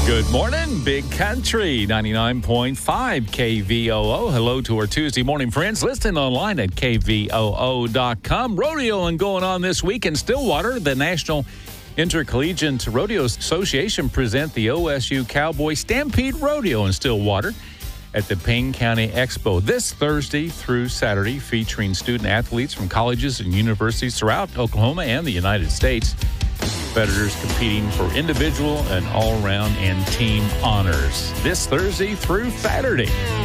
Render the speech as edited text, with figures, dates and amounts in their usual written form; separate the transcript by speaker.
Speaker 1: Good morning, Big Country, 99.5 KVOO. Hello to our Tuesday morning friends listening online at kvoo.com. Rodeoing going on this week in Stillwater. The National Intercollegiate Rodeo Association present the OSU Cowboy Stampede Rodeo in Stillwater at the Payne County Expo this Thursday through Saturday, featuring student athletes from colleges and universities throughout Oklahoma and the United States. Competitors competing for individual and all-around and team honors this Thursday through Saturday.